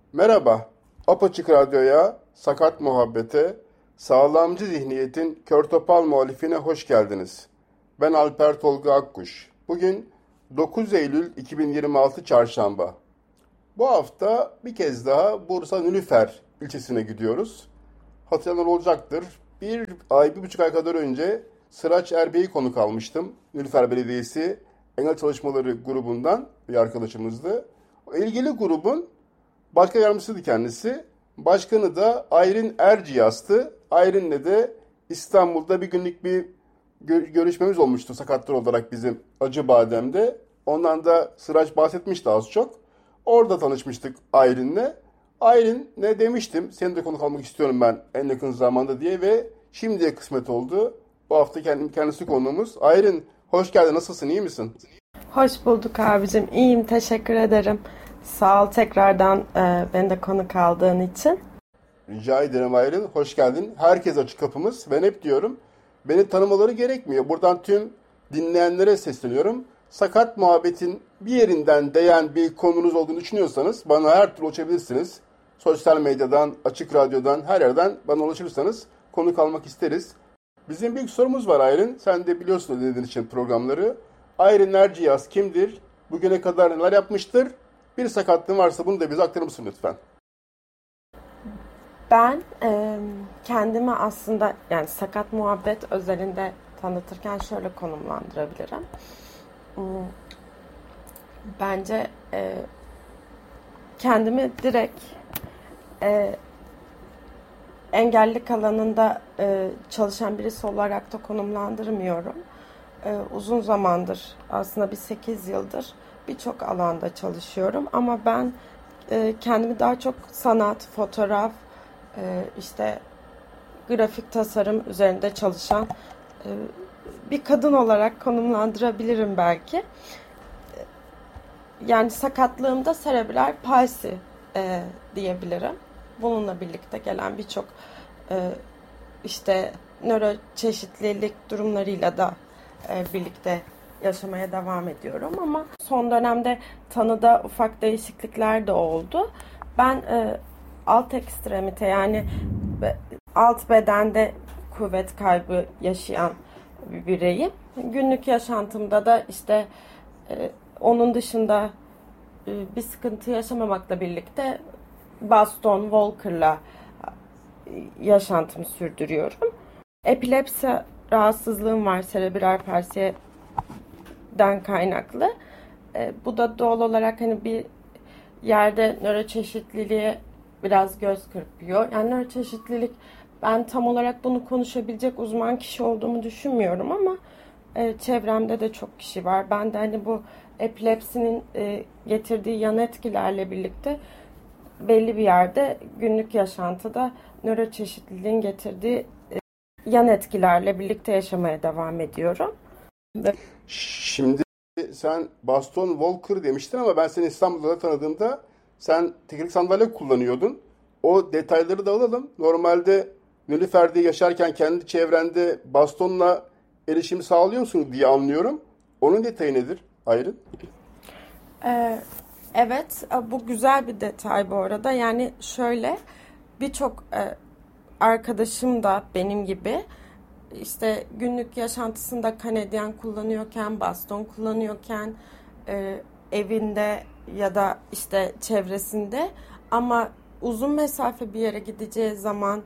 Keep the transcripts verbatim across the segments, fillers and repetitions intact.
Merhaba, Apaçık Radyo'ya, Sakat Muhabbet'e, Sağlamcı Zihniyet'in Kör Topal muhalifine hoş geldiniz. Ben Alper Tolga Akkuş. Bugün dokuz Eylül iki bin yirmi altı Çarşamba. Bu hafta bir kez daha Bursa Nülüfer ilçesine gidiyoruz. Hatırlanan olacaktır. Bir ay, bir buçuk ay kadar önce Sıraç Erbey'i konuk almıştım. Nülüfer Belediyesi Engel Çalışmaları grubundan bir arkadaşımızdı. O ilgili grubun başkan yardımcısıydı kendisi. Başkanı da Ayrin Erciyas'tı. Ayrin'le de İstanbul'da bir günlük bir gö- görüşmemiz olmuştu sakatlar olarak bizim Acıbadem'de. Ondan da Sıraç bahsetmişti az çok. Orada tanışmıştık Ayrin'le. Ayrin ne demiştim, seni de konuk almak istiyorum ben en yakın zamanda diye ve şimdiye kısmet oldu. Bu hafta kendim, kendisi konuğumuz. Ayrin, hoş geldin, nasılsın, iyi misin? Hoş bulduk abicim. İyiyim, teşekkür ederim. Sağ ol tekrardan e, beni de konuk aldığın için. Rica ederim Ayrin, hoş geldin. Herkes açık kapımız. Ben hep diyorum, beni tanımaları gerekmiyor. Buradan tüm dinleyenlere sesleniyorum. Sakat muhabbetin bir yerinden değen bir konunuz olduğunu düşünüyorsanız bana her türlü ulaşabilirsiniz. Sosyal medyadan, açık radyodan, her yerden bana ulaşırsanız konuk almak isteriz. Bizim bir sorumuz var Ayrin. Sen de biliyorsun dediğin için programları. Ayrin Erciyes kimdir? Bugüne kadar neler yapmıştır? Bir sakatlığın varsa bunu da bize aktarır mısın lütfen? Ben e, kendimi aslında yani sakat muhabbet özelinde tanıtırken şöyle konumlandırabilirim. Hmm, Bence e, kendimi direkt e, engellilik alanında e, çalışan birisi olarak da konumlandırmıyorum. E, uzun zamandır aslında bir sekiz yıldır birçok alanda çalışıyorum ama ben e, kendimi daha çok sanat, fotoğraf, e, işte grafik tasarım üzerinde çalışan e, bir kadın olarak konumlandırabilirim belki. Yani sakatlığımda serebral palsi e, diyebilirim. Bununla birlikte gelen birçok e, işte nöroçeşitlilik durumlarıyla da e, birlikte yaşamaya devam ediyorum ama son dönemde tanıda ufak değişiklikler de oldu. Ben e, alt ekstremite yani be, alt bedende kuvvet kaybı yaşayan bir bireyim. Günlük yaşantımda da işte e, onun dışında e, bir sıkıntı yaşamamakla birlikte baston, walker'la yaşantımı sürdürüyorum. Epilepsi rahatsızlığım var serebral palsiden kaynaklı. E, bu da doğal olarak hani bir yerde nöroçeşitliliğe biraz göz kırpıyor. Yani nöroçeşitlilik, ben tam olarak bunu konuşabilecek uzman kişi olduğumu düşünmüyorum ama e, çevremde de çok kişi var. Ben de hani bu epilepsinin e, getirdiği yan etkilerle birlikte belli bir yerde günlük yaşantıda nöroçeşitliliğin getirdiği e, yan etkilerle birlikte yaşamaya devam ediyorum. Ve Şimdi sen baston walker demiştin ama ben seni İstanbul'da tanıdığımda sen tekerlekli sandalye kullanıyordun. O detayları da alalım. Normalde Nilüfer'de yaşarken kendi çevrende bastonla erişim sağlıyor musun diye anlıyorum. Onun detayı nedir? Ayrın. e, evet, e, bu güzel bir detay bu arada. Yani şöyle birçok e, arkadaşım da benim gibi işte günlük yaşantısında kanedyen kullanıyorken, baston kullanıyorken, e, evinde ya da işte çevresinde ama uzun mesafe bir yere gideceği zaman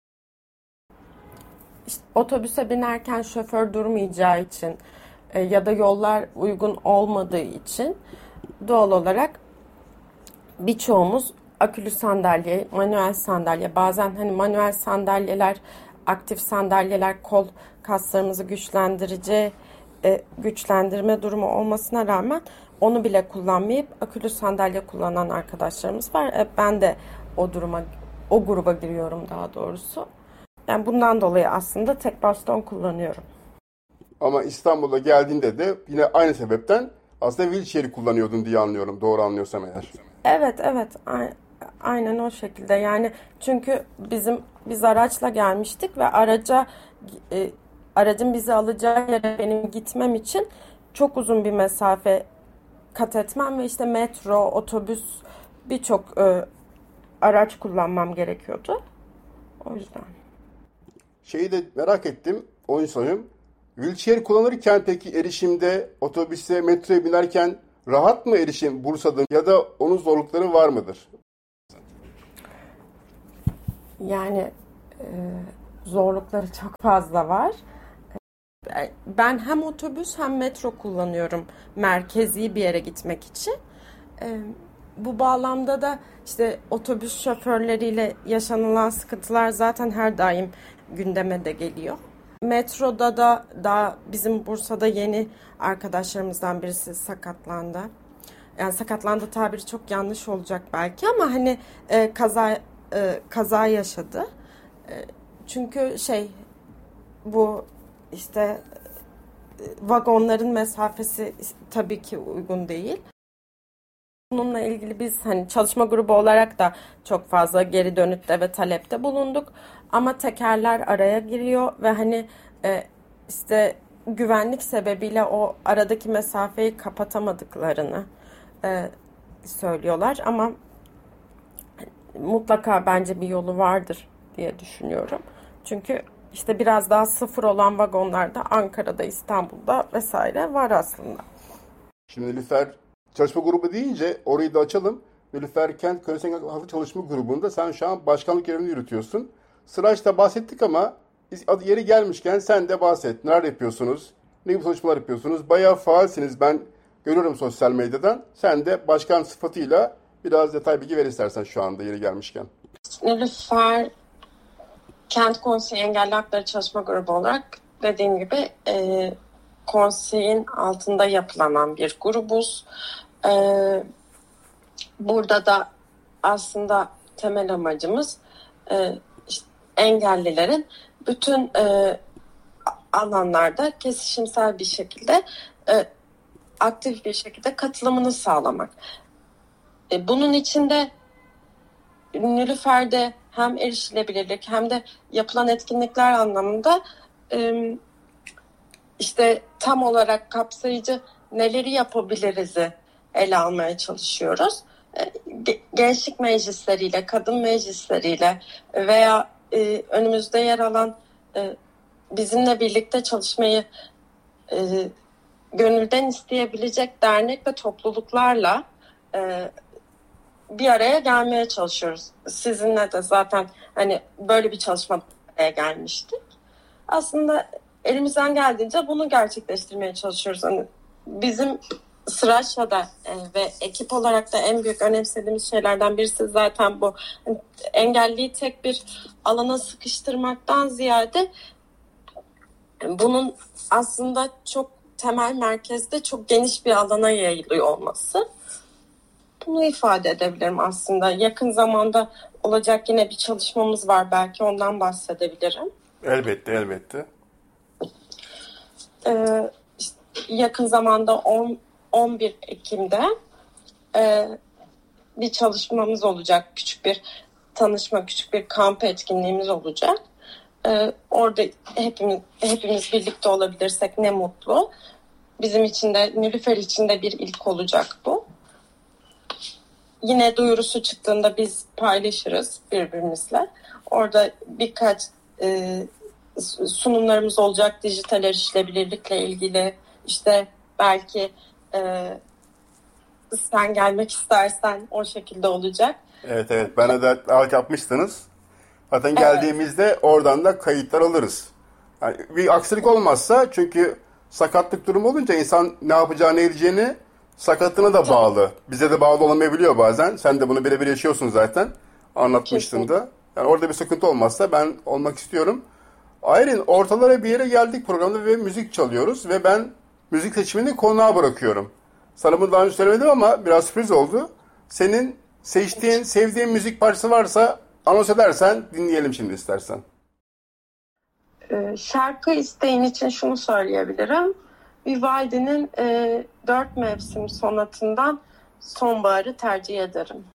işte otobüse binerken şoför durmayacağı için e, ya da yollar uygun olmadığı için doğal olarak birçoğumuz akülü sandalye, manuel sandalye, bazen hani manuel sandalyeler, aktif sandalyeler kol kaslarımızı güçlendirici, e, güçlendirme durumu olmasına rağmen onu bile kullanmayıp akülü sandalye kullanan arkadaşlarımız var. E, ben de o duruma, o gruba giriyorum daha doğrusu. Yani bundan dolayı aslında tek baston kullanıyorum. Ama İstanbul'a geldiğinde de yine aynı sebepten aslında wheelchair'i kullanıyordun diye anlıyorum. Doğru anlıyorsam eğer. Evet, evet, a- aynen o şekilde. Yani çünkü bizim biz araçla gelmiştik ve araca e, aracın bizi alacağı yere benim gitmem için çok uzun bir mesafe kat etmem ve işte metro, otobüs birçok e, araç kullanmam gerekiyordu. O yüzden. Şeyi de merak ettim. Onu sorayım. Wheelchair kullanırken peki erişimde, otobüse, metroya binerken rahat mı erişim Bursa'da ya da onun zorlukları var mıdır? Yani e, zorlukları çok fazla var. Ben hem otobüs hem metro kullanıyorum merkezi bir yere gitmek için. E, bu bağlamda da işte otobüs şoförleriyle yaşanılan sıkıntılar zaten her daim gündeme de geliyor. Metroda da daha bizim Bursa'da yeni arkadaşlarımızdan birisi sakatlandı. Yani sakatlandı tabiri çok yanlış olacak belki ama hani e, kaza e, kaza yaşadı. E, çünkü şey bu işte e, vagonların mesafesi tabii ki uygun değil. Bununla ilgili biz hani çalışma grubu olarak da çok fazla geri dönütte ve talepte bulunduk. Ama tekerler araya giriyor ve hani e, işte güvenlik sebebiyle o aradaki mesafeyi kapatamadıklarını e, söylüyorlar. Ama mutlaka bence bir yolu vardır diye düşünüyorum. Çünkü işte biraz daha sıfır olan vagonlarda Ankara'da, İstanbul'da vesaire var aslında. Şimdi Nilüfer çalışma grubu deyince orayı da açalım. Nilüfer Kent Köysel Halkı Çalışma Grubu'nda sen şu an başkanlık görevini yürütüyorsun. Sıraç'ta bahsettik ama adı yeri gelmişken sen de bahset. Neler yapıyorsunuz? Ne gibi çalışmalar yapıyorsunuz? Bayağı faalsiniz. Ben görüyorum sosyal medyadan. Sen de başkan sıfatıyla biraz detay bilgi ver istersen şu anda yeri gelmişken. Nilüfer Kent Konseyi Engelli Hakları Çalışma Grubu olarak dediğim gibi e, konseyin altında yapılanan bir grubuz. E, burada da aslında temel amacımız e, işte engellilerin bütün e, alanlarda kesişimsel bir şekilde e, aktif bir şekilde katılımını sağlamak. E, bunun içinde Nilüfer'de hem erişilebilirlik hem de yapılan etkinlikler anlamında e, işte tam olarak kapsayıcı neleri yapabiliriz'i ele almaya çalışıyoruz. E, gençlik meclisleriyle, kadın meclisleriyle veya e, önümüzde yer alan e, bizimle birlikte çalışmayı e, gönülden isteyebilecek dernek ve topluluklarla e, bir araya gelmeye çalışıyoruz. Sizinle de zaten hani böyle bir çalışmaya gelmiştik. Aslında elimizden geldiğince bunu gerçekleştirmeye çalışıyoruz. Hani bizim Sıraç'ta e, ve ekip olarak da en büyük önemsediğimiz şeylerden birisi zaten bu. Yani engelliyi tek bir alana sıkıştırmaktan ziyade bunun aslında çok temel merkezde çok geniş bir alana yayılıyor olması. Bunu ifade edebilirim aslında. Yakın zamanda olacak yine bir çalışmamız var. Belki ondan bahsedebilirim. Elbette, elbette. Ee, işte yakın zamanda on, on bir Ekim'de e, bir çalışmamız olacak. Küçük bir tanışma, küçük bir kamp etkinliğimiz olacak. Ee, orada hepimiz, hepimiz birlikte olabilirsek ne mutlu. Bizim için de, Nilüfer için de bir ilk olacak bu. Yine duyurusu çıktığında biz paylaşırız birbirimizle. Orada birkaç e, sunumlarımız olacak dijital erişilebilirlikle ilgili. İşte belki e, sen gelmek istersen o şekilde olacak. Evet evet bana da davet yapmıştınız. Zaten geldiğimizde evet, oradan da kayıtlar alırız. Yani bir aksilik olmazsa çünkü sakatlık durumu olunca insan ne yapacağını ne edeceğini sakatına da bağlı. Bize de bağlı olamayabiliyor bazen. Sen de bunu birebir yaşıyorsun zaten. Anlatmıştın Kesinlikle. da. Yani orada bir sıkıntı olmazsa ben olmak istiyorum. Ayrın ortalara bir yere geldik programda ve müzik çalıyoruz ve ben müzik seçimini konuğa bırakıyorum. Sana bunu daha önce söylemedim ama biraz sürpriz oldu. Senin seçtiğin, sevdiğin müzik parçası varsa anons edersen dinleyelim şimdi istersen. Ee, şarkı isteğin için şunu söyleyebilirim. Vivaldi'nin e, dört mevsim sonatından Sonbaharı tercih ederim.